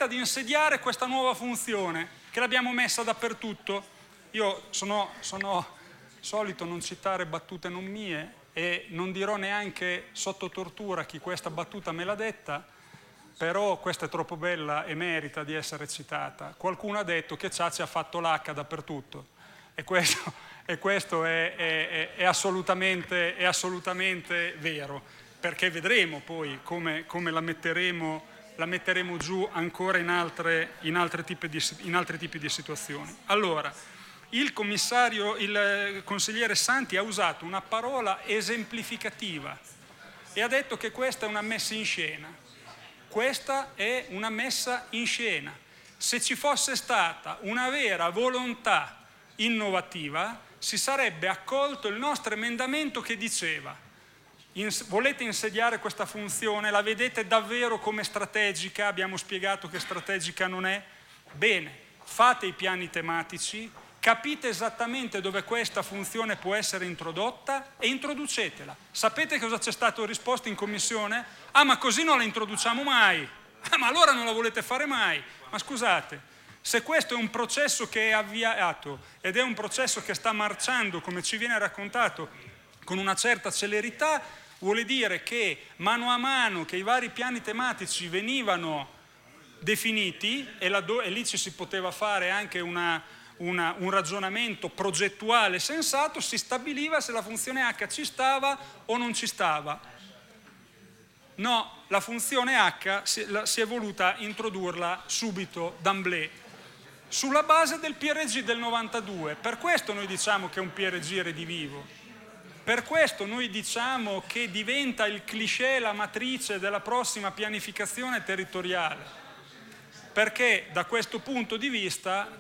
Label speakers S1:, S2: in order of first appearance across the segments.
S1: di insediare questa nuova funzione, che l'abbiamo messa dappertutto. Io sono solito non citare battute non mie e non dirò neanche sotto tortura chi questa battuta me l'ha detta, però questa è troppo bella e merita di essere citata. Qualcuno ha detto che Ciacci ha fatto l'H dappertutto e questo è assolutamente vero, perché vedremo poi come la metteremo giù ancora in altri tipi di situazioni. Allora, il consigliere Santi ha usato una parola esemplificativa e ha detto che questa è una messa in scena. Questa è una messa in scena. Se ci fosse stata una vera volontà innovativa, si sarebbe accolto il nostro emendamento che diceva: volete insediare questa funzione? La vedete davvero come strategica? Abbiamo spiegato che strategica non è. Bene, fate i piani tematici, capite esattamente dove questa funzione può essere introdotta e introducetela. Sapete cosa c'è stato risposto in commissione? Ah, ma così non la introduciamo mai. Ah, ma allora non la volete fare mai. Ma scusate, se questo è un processo che è avviato ed è un processo che sta marciando, come ci viene raccontato, con una certa celerità, vuole dire che mano a mano che i vari piani tematici venivano definiti, e lì ci si poteva fare anche un ragionamento progettuale sensato, si stabiliva se la funzione H ci stava o non ci stava. No, la funzione H si è voluta introdurla subito, d'emblée, sulla base del PRG del 92. Per questo noi diciamo che è un PRG redivivo. Per questo noi diciamo che diventa il cliché, la matrice della prossima pianificazione territoriale. Perché da questo punto di vista,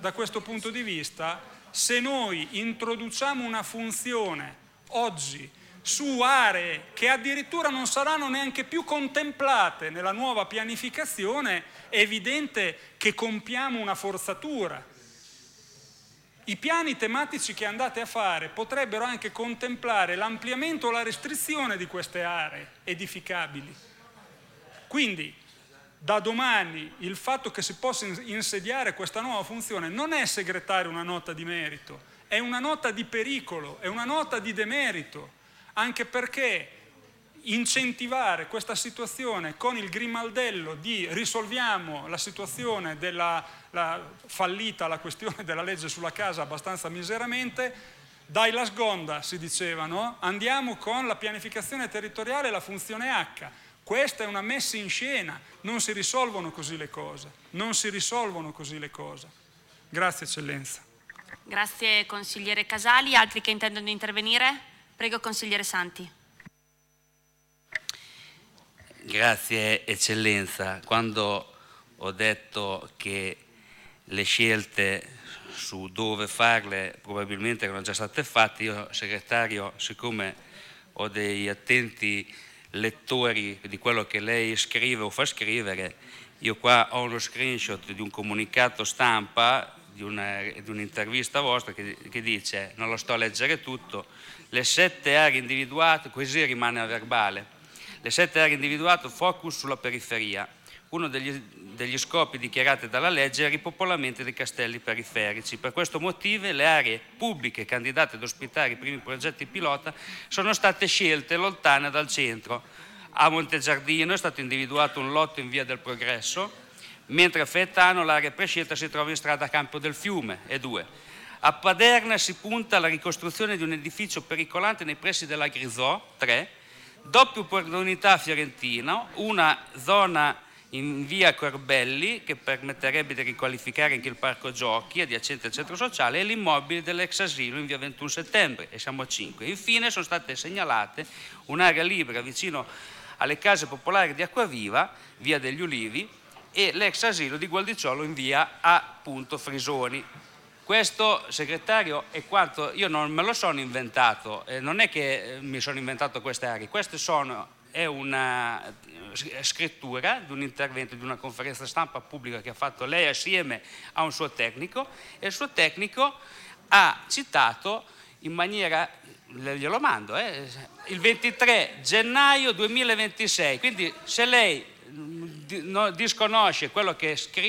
S1: se noi introduciamo una funzione oggi su aree che addirittura non saranno neanche più contemplate nella nuova pianificazione, è evidente che compiamo una forzatura. I piani tematici che andate a fare potrebbero anche contemplare l'ampliamento o la restrizione di queste aree edificabili. Quindi, da domani il fatto che si possa insediare questa nuova funzione non è segretare una nota di merito, è una nota di pericolo, è una nota di demerito, anche perché incentivare questa situazione con il grimaldello di risolviamo la situazione fallita la questione della legge sulla casa abbastanza miseramente, dai la sgonda, si diceva, no? Andiamo con la pianificazione territoriale e la funzione H. Questa è una messa in scena, non si risolvono così le cose, Grazie Eccellenza.
S2: Grazie consigliere Casali. Altri che intendono intervenire? Prego consigliere Santi.
S3: Grazie Eccellenza. Quando ho detto che le scelte su dove farle probabilmente erano già state fatte, io segretario, siccome ho dei attenti lettori di quello che lei scrive o fa scrivere, io qua ho uno screenshot di un comunicato stampa di un'intervista vostra che dice, non lo sto a leggere tutto, le 7 aree individuate, così rimane a verbale, le 7 aree individuate, focus sulla periferia. Uno degli scopi dichiarati dalla legge è il ripopolamento dei castelli periferici. Per questo motivo le aree pubbliche candidate ad ospitare i primi progetti pilota sono state scelte lontane dal centro. A Montegiardino è stato individuato un lotto in via del Progresso, mentre a Faetano l'area prescelta si trova in strada Campo del Fiume, e 2. A Paderna si punta alla ricostruzione di un edificio pericolante nei pressi della Grisò, 3. Doppia opportunità a Fiorentino, una zona in via Corbelli che permetterebbe di riqualificare anche il parco giochi adiacente al centro sociale e l'immobile dell'ex asilo in via 21 settembre, e siamo a 5. Infine sono state segnalate un'area libera vicino alle case popolari di Acquaviva, via degli Ulivi, e l'ex asilo di Gualdicciolo in via A. Frisoni. Questo, segretario, è quanto io non me lo sono inventato, non è che mi sono inventato queste aree, è una scrittura di un intervento, di una conferenza stampa pubblica che ha fatto lei assieme a un suo tecnico, e il suo tecnico ha citato in maniera, glielo mando, il 23 gennaio 2026, quindi se lei disconosce quello che scrive